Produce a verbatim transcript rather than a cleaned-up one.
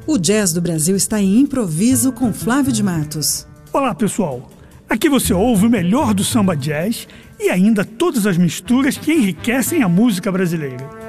O Jazz do Brasil está em improviso com Flávio de Matos. Olá, pessoal. Aqui você ouve o melhor do samba jazz e ainda todas as misturas que enriquecem a música brasileira.